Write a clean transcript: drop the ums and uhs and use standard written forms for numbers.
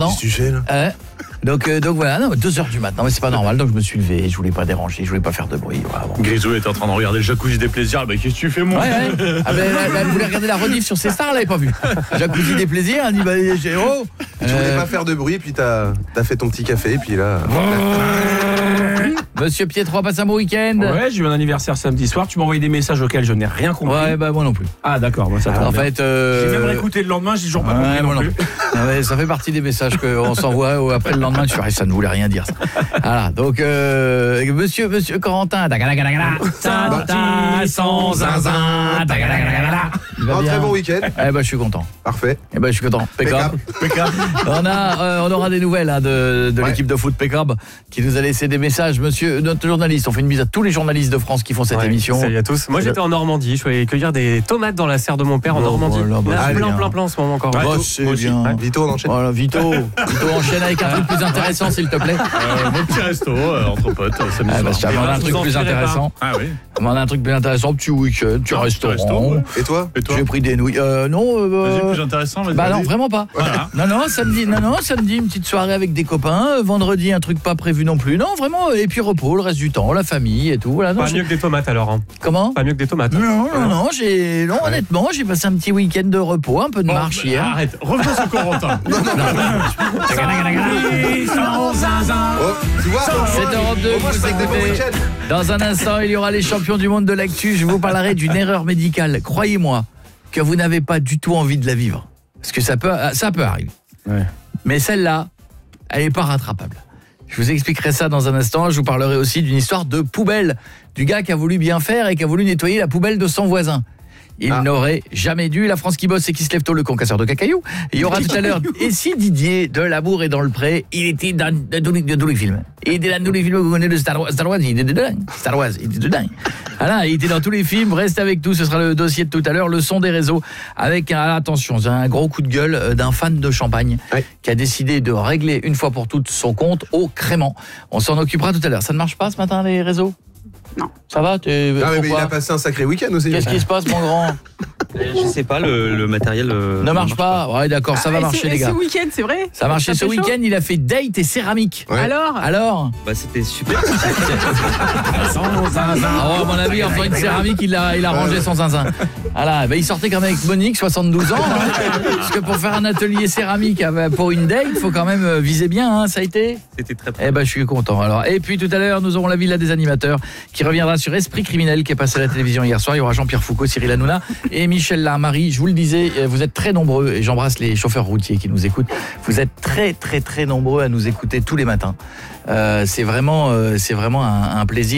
Qu'est-ce que tu fais là Donc voilà, 2h du matin, mais c'est pas normal, donc je me suis levé, je voulais pas déranger, je voulais pas faire de bruit. Voilà, bon. Grisou était en train de regarder le jacuzzi des plaisirs, bah qu'est-ce que tu fais moi? Ouais. Ah ben elle voulait regarder la rediff sur ses stars, elle l'avait pas vu. Jacuzzi des plaisirs, elle dit bah Géo. Tu voulais pas faire de bruit, puis t'as fait ton petit café, puis là. Monsieur Pietro passe un bon week-end. Ouais, j'ai eu un anniversaire samedi soir, tu m'as envoyé des messages auxquels je n'ai rien compris. Ouais, bah moi non plus. Ah d'accord, moi ça tombe En bien. fait, j'ai même réécouté le lendemain, j'ai toujours pas compris moi non plus. Ah ouais, ça fait partie des messages qu'on s'envoie après le lendemain. Ça ne voulait rien dire. Ça. Voilà. Donc, Monsieur Corentin, son zinzin, Un très bon week-end. Eh ben, je suis content. Parfait. Eh ben, je suis content. Pécab. On aura des nouvelles de l'équipe de foot Pécab qui nous a laissé des messages. Monsieur, notre journaliste, on fait une bise à tous les journalistes de France qui font cette émission. Salut à tous. Moi, j'étais en Normandie. Je suis allé cueillir des tomates dans la serre de mon père en Normandie. Plein en ce moment encore. C'est bien. Vito, on enchaîne. Voilà, Vito, enchaîne avec un truc plus intéressant, s'il te plaît. Mon petit resto entre potes, samedi soir. On a un truc plus intéressant. Ah oui. On a un truc plus intéressant, petit week-end, petit restaurant. Et toi J'ai pris des nouilles. Vas-y, plus intéressant. Bah non, vraiment pas. Voilà. Non, samedi, une petite soirée avec des copains. Vendredi, un truc pas prévu non plus. Non, vraiment. Et puis repos, le reste du temps, la famille et tout. Voilà. Pas mieux que des tomates alors. Hein. Comment ? Pas mieux que des tomates. Non, honnêtement, j'ai passé un petit week-end de repos, un peu de marche hier. Arrête, revenons sur Corentin. Tu vois 7 Europe 2, vous écoutez. Dans un instant, il y aura les champions du monde de l'actu. Je vous parlerai d'une erreur médicale. Croyez-moi que vous n'avez pas du tout envie de la vivre. Parce que ça peut arriver. Ouais. Mais celle-là, elle n'est pas rattrapable. Je vous expliquerai ça dans un instant. Je vous parlerai aussi d'une histoire de poubelle. Du gars qui a voulu bien faire et qui a voulu nettoyer la poubelle de son voisin. Il n'aurait jamais dû. La France qui bosse et qui se lève tôt, le concasseur de cacailloux. Il y aura tout à l'heure. Et si Didier de L'amour et dans le pré, il était dans tous les films. Il était dans tous les films que vous connaissez de Star Wars, il était dedans. Star Wars, il était dedans. Voilà, il était dans tous les films. Reste avec nous, ce sera le dossier de tout à l'heure, le son des réseaux. Avec, attention, un gros coup de gueule d'un fan de champagne qui a décidé de régler une fois pour toutes son compte au crément. On s'en occupera tout à l'heure. Ça ne marche pas ce matin, les réseaux ? Non. Ça va mais il a passé un sacré week-end aussi. Qu'est-ce qui se passe, mon grand ? Je sais pas, le matériel ne marche pas. Ouais, d'accord, ça va marcher, les gars. Ce week-end, c'est vrai. Ça a marché ce week-end, il a fait date et céramique. Ouais. Alors Bah c'était super. À mon avis, enfin une céramique, il a rangé son zinzin. Voilà, il sortait quand même avec Monique, 72 ans. Parce que pour faire un atelier céramique pour une date, il faut quand même viser bien, ça a été. C'était très Eh ben, je suis content. Alors, et puis tout à l'heure, nous aurons la villa des animateurs qui reviendra sur Esprit criminel qui est passé à la télévision hier soir. Il y aura Jean-Pierre Foucault, Cyril Hanouna et Michel Larmarie. Je vous le disais, vous êtes très nombreux et j'embrasse les chauffeurs routiers qui nous écoutent. Vous êtes très très très nombreux à nous écouter tous les matins. C'est vraiment un plaisir.